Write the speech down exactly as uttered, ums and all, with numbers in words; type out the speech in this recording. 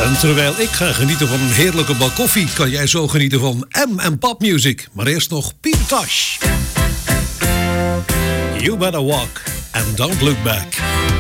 En terwijl ik ga genieten van een heerlijke bak koffie, kan jij zo genieten van M en Pop Music. Maar eerst nog Pieter Tosh. You better walk and don't look back.